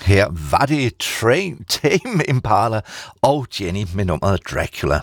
Her var det Tame Impala og Jenny med nummeret Dracula.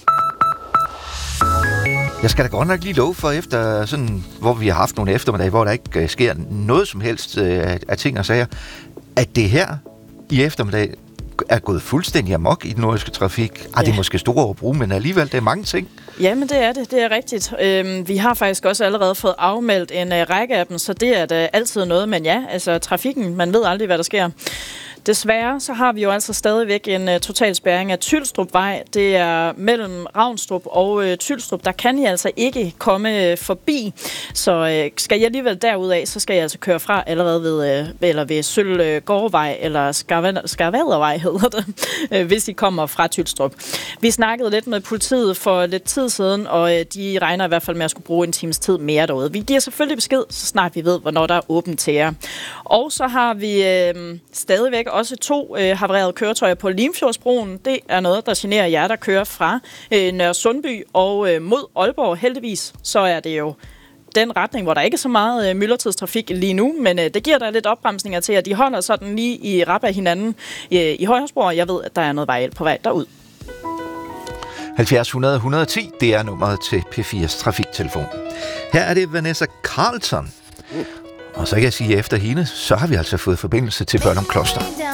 Jeg skal da godt nok lige love for, efter sådan, hvor vi har haft nogle eftermiddage, hvor der ikke sker noget som helst af ting og sager, at det her i eftermiddag er gået fuldstændig amok i den nordiske trafik. Det er måske store at bruge, men alligevel, det er mange ting. Jamen, det er det. Det er rigtigt. Vi har faktisk også allerede fået afmeldt en række af dem, så det er da altid noget. Men ja, altså trafikken, man ved aldrig, hvad der sker. Desværre så har vi jo altså stadigvæk en total spærring af Tylstrupvej. Det er mellem Ravnstrup og Tylstrup. Der kan I altså ikke komme forbi. Så skal jeg alligevel derudaf, så skal jeg altså køre fra allerede ved Sølvgårdvej eller Skarvadervej hedder det, hvis I kommer fra Tylstrup. Vi snakkede lidt med politiet for lidt tid siden, og de regner i hvert fald med at skulle bruge en times tid mere derude. Vi giver selvfølgelig besked, så snart vi ved, hvornår der er åbent til jer. Og så har vi stadigvæk også 2 havarerede køretøjer på Limfjordsbroen. Det er noget, der generer jer, der kører fra Nørre Sundby og mod Aalborg. Heldigvis så er det jo den retning, hvor der ikke er så meget myldretidstrafik lige nu, men det giver der lidt opbremsninger til, at de holder sådan lige i rap af hinanden i højrespor. Jeg ved, at der er noget vejhjælp på vej derud. 70 100 110, det er nummeret til P4's trafiktelefon. Her er det Vanessa Carlton. Og så kan jeg sige, at efter hende, så har vi altså fået forbindelse til Børnum Kloster.